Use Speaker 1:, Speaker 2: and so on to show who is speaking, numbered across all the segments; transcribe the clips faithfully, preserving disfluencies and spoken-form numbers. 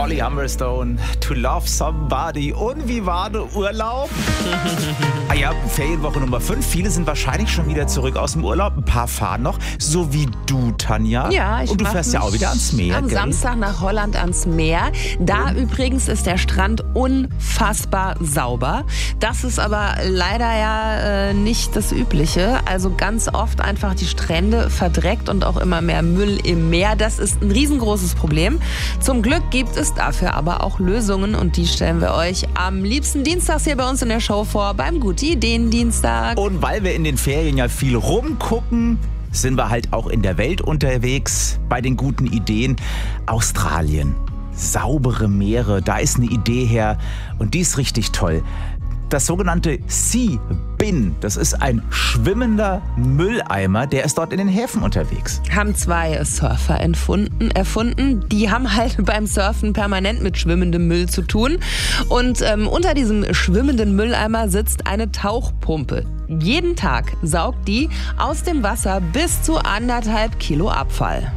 Speaker 1: Holly Humberstone, To Love Somebody. Und wie war der Urlaub? Ah ja, Ferienwoche Nummer fünf. Viele sind wahrscheinlich schon wieder zurück aus dem Urlaub. Ein paar fahren noch, so wie du, Tanja.
Speaker 2: Ja, ich
Speaker 1: Und du
Speaker 2: mach
Speaker 1: fährst ja auch wieder ans Meer.
Speaker 2: Am
Speaker 1: gell?
Speaker 2: Samstag nach Holland ans Meer. Da
Speaker 1: Und?
Speaker 2: übrigens ist der Strand unfassbar sauber. Das ist aber leider ja äh, nicht das Übliche. Also ganz oft einfach die Strände verdreckt und auch immer mehr Müll im Meer. Das ist ein riesengroßes Problem. Zum Glück gibt es dafür aber auch Lösungen und die stellen wir euch am liebsten dienstags hier bei uns in der Show vor, beim Gute-Ideen-Dienstag.
Speaker 1: Und weil wir in den Ferien ja viel rumgucken, sind wir halt auch in der Welt unterwegs bei den guten Ideen. Australien, saubere Meere, da ist eine Idee her und die ist richtig toll. Das sogenannte Sea Bin, das ist ein schwimmender Mülleimer, der ist dort in den Häfen unterwegs.
Speaker 2: Haben zwei Surfer erfunden, erfunden. Die haben halt beim Surfen permanent mit schwimmendem Müll zu tun. Und ähm, unter diesem schwimmenden Mülleimer sitzt eine Tauchpumpe. Jeden Tag saugt die aus dem Wasser bis zu anderthalb Kilo Abfall.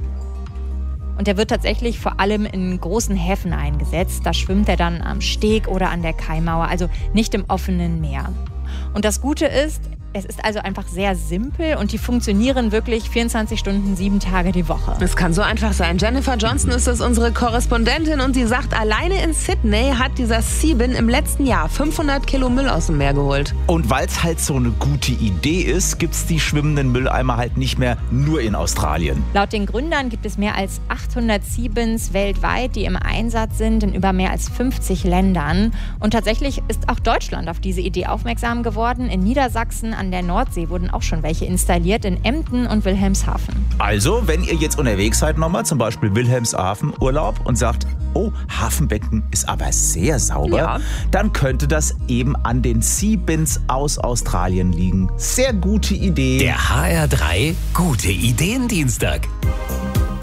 Speaker 3: Und der wird tatsächlich vor allem in großen Häfen eingesetzt. Da schwimmt er dann am Steg oder an der Kaimauer, also nicht im offenen Meer. Und das Gute ist, es ist also einfach sehr simpel und die funktionieren wirklich vierundzwanzig Stunden, sieben Tage die Woche.
Speaker 2: Es kann so einfach sein. Jennifer Johnson ist das, unsere Korrespondentin, und sie sagt, alleine in Sydney hat dieser Sea Bin im letzten Jahr fünfhundert Kilo Müll aus dem Meer geholt.
Speaker 1: Und weil es halt so eine gute Idee ist, gibt es die schwimmenden Mülleimer halt nicht mehr nur in Australien.
Speaker 3: Laut den Gründern gibt es mehr als achthundert Sea Bins weltweit, die im Einsatz sind in über mehr als fünfzig Ländern. Und tatsächlich ist auch Deutschland auf diese Idee aufmerksam geworden. In Niedersachsen an der Nordsee wurden auch schon welche installiert, in Emden und Wilhelmshaven.
Speaker 1: Also, wenn ihr jetzt unterwegs seid nochmal, zum Beispiel Wilhelmshaven Urlaub und sagt, oh, Hafenbecken ist aber sehr sauber,
Speaker 2: Ja.
Speaker 1: dann könnte das eben an den Sea Bins aus Australien liegen. Sehr gute Idee.
Speaker 4: Der H R drei Gute-Ideen-Dienstag.